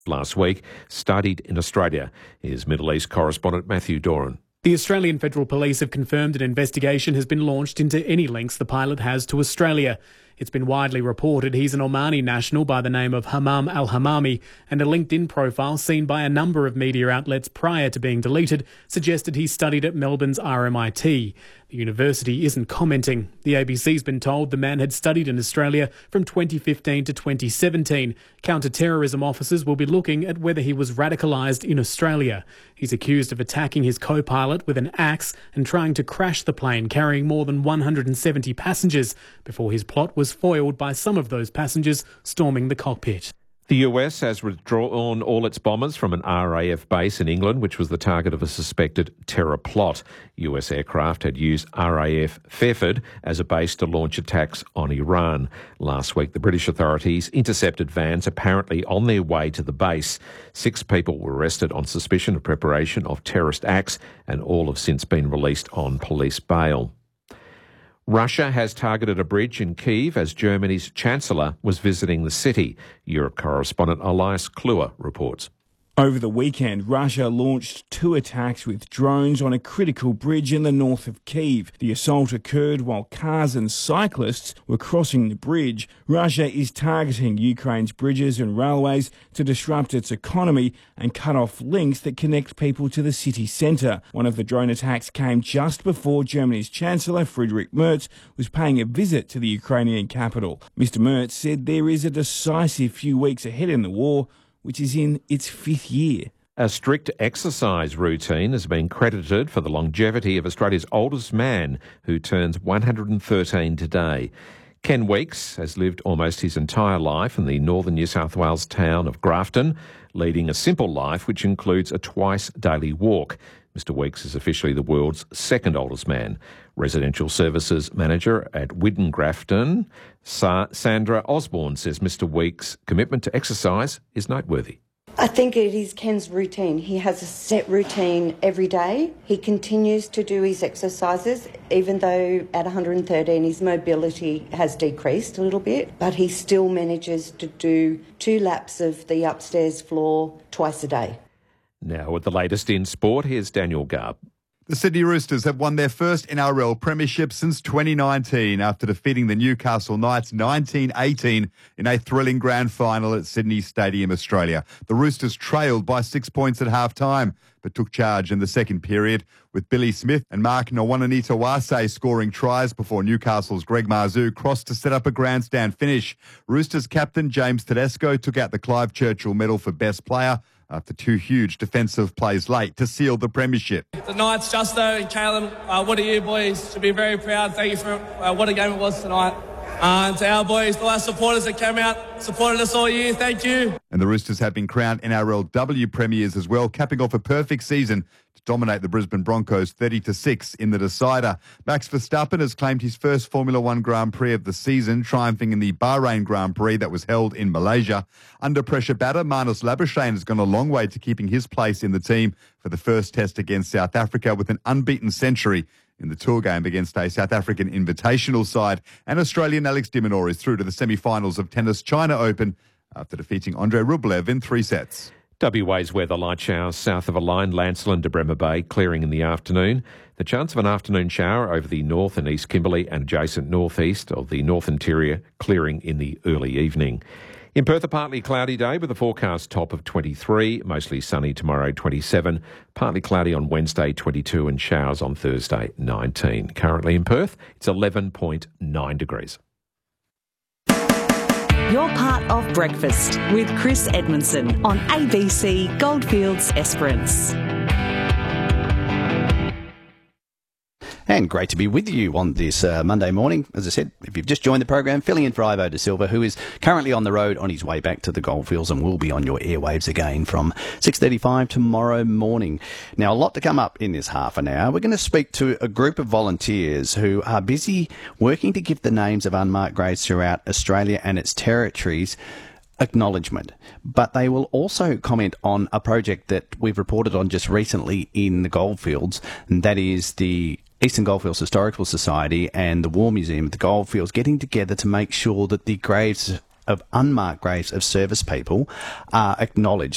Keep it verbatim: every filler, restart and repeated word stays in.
last week, studied in Australia. Here's Middle East correspondent Matthew Doran. The Australian Federal Police have confirmed an investigation has been launched into any links the pilot has to Australia. It's been widely reported he's an Omani national by the name of Hammam al-Hammami, and a LinkedIn profile seen by a number of media outlets prior to being deleted suggested he studied at Melbourne's R M I T. The university isn't commenting. The A B C's been told the man had studied in Australia from twenty fifteen to twenty seventeen. Counter-terrorism officers will be looking at whether he was radicalised in Australia. He's accused of attacking his co-pilot with an axe and trying to crash the plane carrying more than one hundred seventy passengers before his plot was foiled by some of those passengers storming the cockpit. The U S has withdrawn all its bombers from an R A F base in England, which was the target of a suspected terror plot. U S aircraft had used R A F Fairford as a base to launch attacks on Iran. Last week, the British authorities intercepted vans apparently on their way to the base. Six people were arrested on suspicion of preparation of terrorist acts, and all have since been released on police bail. Russia has targeted a bridge in Kyiv as Germany's Chancellor was visiting the city. Europe correspondent Elias Kluwer reports. Over the weekend, Russia launched two attacks with drones on a critical bridge in the north of Kyiv. The assault occurred while cars and cyclists were crossing the bridge. Russia is targeting Ukraine's bridges and railways to disrupt its economy and cut off links that connect people to the city centre. One of the drone attacks came just before Germany's Chancellor, Friedrich Merz, was paying a visit to the Ukrainian capital. Mister Merz said there is a decisive few weeks ahead in the war, which is in its fifth year. A strict exercise routine has been credited for the longevity of Australia's oldest man, who turns one hundred thirteen today. Ken Weeks has lived almost his entire life in the northern New South Wales town of Grafton, leading a simple life which includes a twice-daily walk. Mister Weeks is officially the world's second oldest man. Residential Services Manager at Widden Grafton, Sa- Sandra Osborne, says Mister Weeks' commitment to exercise is noteworthy. I think it is Ken's routine. He has a set routine every day. He continues to do his exercises, even though at one hundred thirteen his mobility has decreased a little bit, but he still manages to do two laps of the upstairs floor twice a day. Now, with the latest in sport, here's Daniel Garb. The Sydney Roosters have won their first N R L premiership since twenty nineteen after defeating the Newcastle Knights nineteen eighteen in a thrilling grand final at Sydney Stadium, Australia. The Roosters trailed by six points at half-time, but took charge in the second period, with Billy Smith and Mark Nwananitawase scoring tries before Newcastle's Greg Marzoo crossed to set up a grandstand finish. Roosters captain James Tedesco took out the Clive Churchill medal for best player after two huge defensive plays late to seal the premiership. The Knights, Justo and Caleb, uh, what are you boys? Should be very proud. Thank you for uh, what a game it was tonight. Uh, and to our boys, all our supporters that came out, supported us all year, thank you. And the Roosters have been crowned N R L W premiers as well, capping off a perfect season to dominate the Brisbane Broncos thirty to six in the decider. Max Verstappen has claimed his first Formula One Grand Prix of the season, triumphing in the Bahrain Grand Prix that was held in Malaysia. Under pressure batter, Marnus Labuschagne has gone a long way to keeping his place in the team for the first test against South Africa with an unbeaten century in the tour game against a South African invitational side. And Australian Alex de Minaur is through to the semi-finals of Tennis China Open after defeating Andrei Rublev in three sets. W A's weather: light showers south of a line, Lancelin to Bremer Bay, clearing in the afternoon. The chance of an afternoon shower over the north and east Kimberley and adjacent northeast of the North Interior, clearing in the early evening. In Perth, a partly cloudy day with a forecast top of twenty-three, mostly sunny tomorrow, twenty-seven, partly cloudy on Wednesday, twenty-two, and showers on Thursday, nineteen. Currently in Perth, it's eleven point nine degrees. You're part of Breakfast with Chris Edmondson on A B C Goldfields Esperance. And great to be with you on this uh, Monday morning. As I said, if you've just joined the program, filling in for Ivo De Silva, who is currently on the road on his way back to the Goldfields and will be on your airwaves again from six thirty-five tomorrow morning. Now, a lot to come up in this half an hour. We're going to speak to a group of volunteers who are busy working to give the names of unmarked graves throughout Australia and its territories acknowledgement. But they will also comment on a project that we've reported on just recently in the Goldfields, and that is the Eastern Goldfields Historical Society and the War Museum of the Goldfields getting together to make sure that the graves of unmarked graves of service people are acknowledged.